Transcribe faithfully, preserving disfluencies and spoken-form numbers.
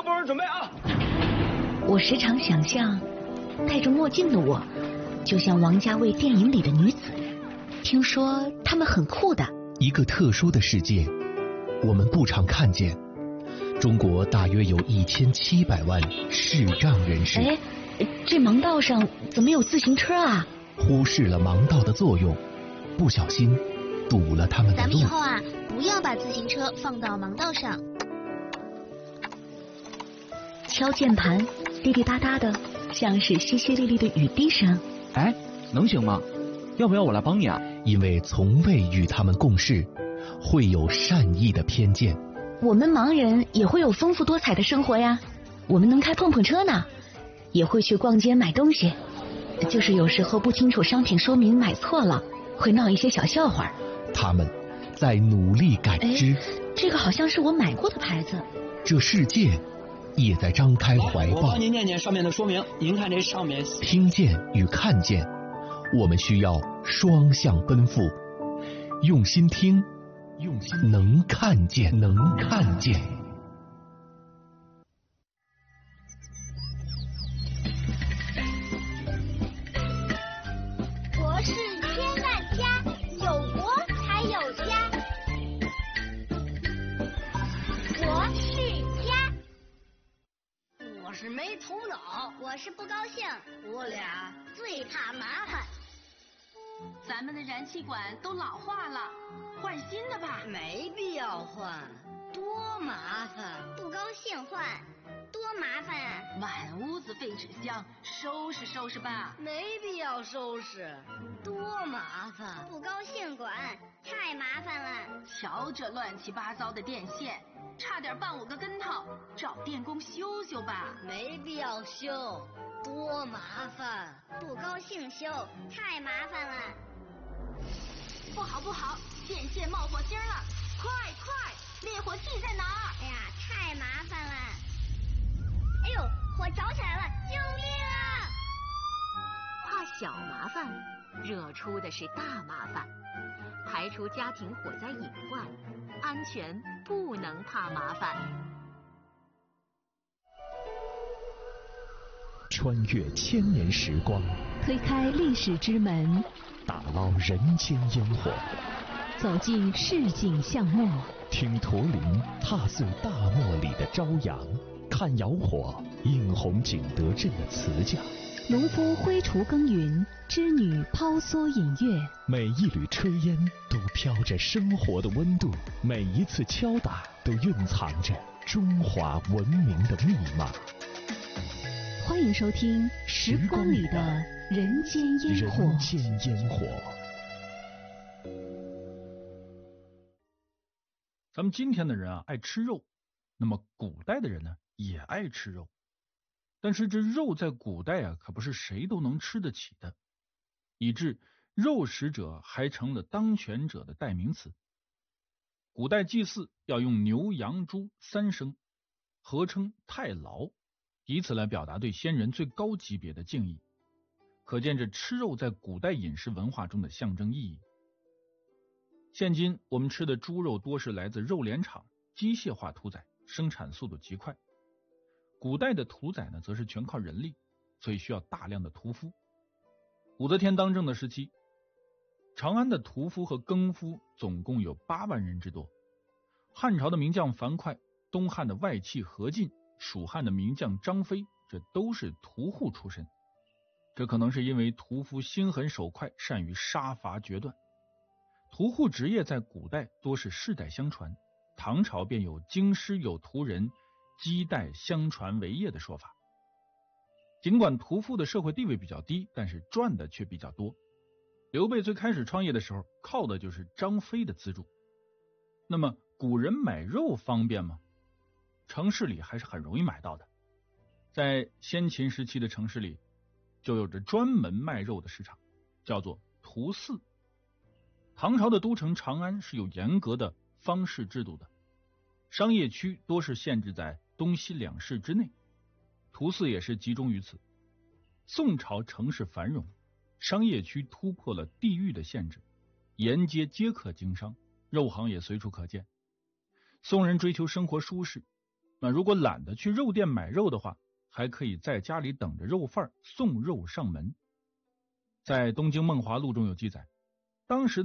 部人准备啊！ 我时常想象，戴着墨镜的我，就像王家卫电影里的女子。听说她们很酷的。 一个特殊的世界，我们不常看见。中国大约有一千七百万视障人士。 哎，这盲道上怎么有自行车啊？ 忽视了盲道的作用，不小心堵了他们的路。 咱们以后啊，不要把自行车放到盲道上。 敲键盘，滴滴答答的，像是淅淅沥沥的雨滴声。 哎，能行吗？要不要我来帮你啊？ 因为从未与他们共事，会有善意的偏见。 我们盲人也会有丰富多彩的生活呀，我们能开碰碰车呢，也会去逛街买东西，就是有时候不清楚商品说明买错了，会闹一些小笑话。 他们在努力感知。 这个好像是我买过的牌子。 这世界也在张开怀抱。 我帮您念念上面的说明，您看这上面。 听见与看见，我们需要双向奔赴，用心听，用心能看见，能看见。 国是千万家，有国才有家。国是家。 我是没头脑， 我是不高兴， 我俩最怕麻烦。 咱们的燃气管都老化了，换新的吧。 没必要换，多麻烦。 不高兴换，多麻烦啊！ 满屋子废纸箱，收拾收拾吧。 没必要收拾，多麻烦。 不高兴管，太麻烦了。 瞧这乱七八糟的电线，差点绊我个跟头，找电工修修吧。 没必要修，多麻烦。 不高兴修，太麻烦了。 不好不好，电线冒火星了！快快，灭火器在哪儿？ 哎呀，太麻烦了！哎呦，火着起来了，救命啊！ 怕小麻烦，惹出的是大麻烦。排除家庭火灾隐患，安全不能怕麻烦。 穿越千年时光， 推开历史之门， 打捞人间烟火， 走进市井巷陌， 听驼铃踏碎大漠里的朝阳，看窑火映红景德镇的瓷匠， 农夫挥锄耕耘，织女抛梭饮月。 每一缕炊烟都飘着生活的温度，每一次敲打都蕴藏着中华文明的密码。 欢迎收听《时光里的人间烟火》。 人间烟火。 咱们今天的人啊，爱吃肉，那么古代的人呢，也爱吃肉。但是这肉在古代啊，可不是谁都能吃得起的，以致肉食者还成了当权者的代名词。古代祭祀要用牛、羊、猪三牲，合称太牢，以此来表达对先人最高级别的敬意。可见这吃肉在古代饮食文化中的象征意义。现今我们吃的猪肉多是来自肉联厂，机械化屠宰，生产速度极快。古代的屠宰呢，则是全靠人力，所以需要大量的屠夫。武则天当政的时期，长安的屠夫和耕夫总共有八万人之多。汉朝的名将樊哙，东汉的外戚何进，蜀汉的名将张飞，这都是屠户出身。这可能是因为屠夫心狠手快，善于杀伐决断。屠户职业在古代多是世代相传，唐朝便有京师有屠人，几代相传为业的说法。尽管屠夫的社会地位比较低，但是赚的却比较多。刘备最开始创业的时候，靠的就是张飞的资助。那么古人买肉方便吗？城市里还是很容易买到的。在先秦时期的城市里，就有着专门卖肉的市场，叫做屠肆。唐朝的都城长安是有严格的方市制度的，商业区多是限制在东西两市之内，屠肆也是集中于此。宋朝城市繁荣，商业区突破了地域的限制，沿街皆可经商，肉行也随处可见。宋人追求生活舒适， 那如果懒得去肉店买肉的话，还可以在家里等着肉贩送肉上门。在《东京梦华录》中有记载，当时